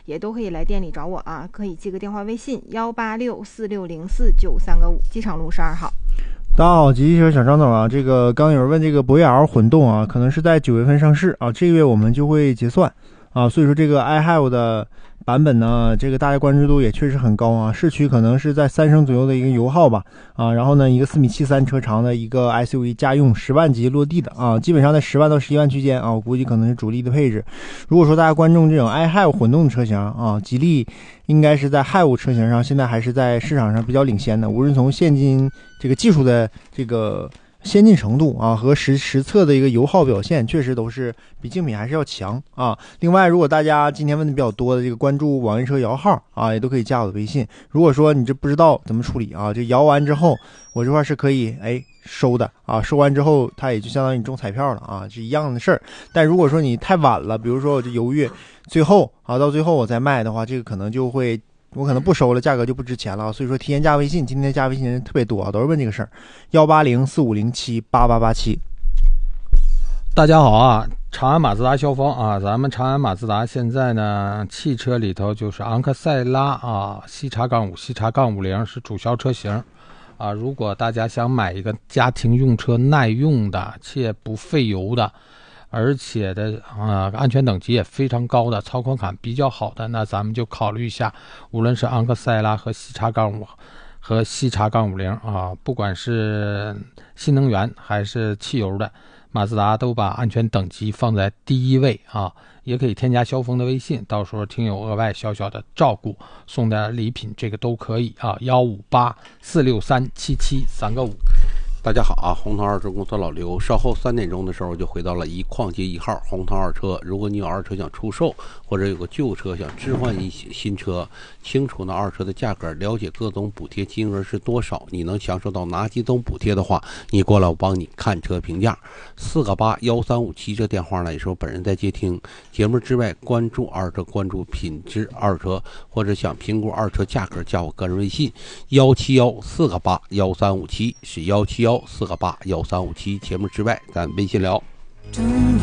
也都可以来店里找我啊，可以记个电话微信18646049395，机场路12号。 大家好，吉车小张总啊，这个刚有人问这个博越 L 混动啊，可能是在9月份上市啊，这个月我们就会结算啊，所以说这个 iHave 的版本呢，这个大家关注度也确实很高啊，市区可能是在3升左右的一个油耗吧啊，然后呢一个4.73米车长的一个 SUV 家用10万级落地的啊，基本上在10万到11万区间啊，我估计可能是主力的配置。如果说大家关注这种 iHave 混动的车型啊，吉利应该是在 Have 车型上现在还是在市场上比较领先的，无论从现今这个技术的这个先进程度啊和实测的一个油耗表现，确实都是比竞品还是要强啊。另外，如果大家今天问的比较多的这个关注网约车摇号啊，也都可以加我的微信。如果说你这不知道怎么处理啊，就摇完之后，我这块是可以收的啊，收完之后它也就相当于你中彩票了啊，是一样的事儿。但如果说你太晚了，比如说我就犹豫，最后啊到最后我再卖的话，这个可能就会。我可能不收了，价格就不值钱了，所以说提前加微信，今天加微信的人特别多啊，都是问这个事儿，18045078887。 大家好啊，长安马自达销风啊，咱们长安马自达现在呢，汽车里头就是昂克赛拉啊、C-5、C-50是主销车型啊。如果大家想买一个家庭用车耐用的且不费油的，而且的安全等级也非常高的，操控感比较好的，那咱们就考虑一下，无论是昂克赛拉和C-5和C-50啊，不管是新能源还是汽油的，马自达都把安全等级放在第一位啊。也可以添加萧峰的微信，到时候听友额外小小的照顾，送点礼品，这个都可以啊。15846377395。 大家好啊，红桃二车公司老刘，稍后3点钟的时候就回到了矿街1号红桃二车。如果你有二车想出售，或者有个旧车想置换一新车，清楚呢二车的价格，了解各种补贴金额是多少，你能享受到哪几种补贴的话，你过来我帮你看车评价。4881357这电话呢也是我本人在接听。节目之外关注二车，关注品质二车，或者想评估二车价格，加我个人微信171481357，是171481357。节目之外咱微信聊。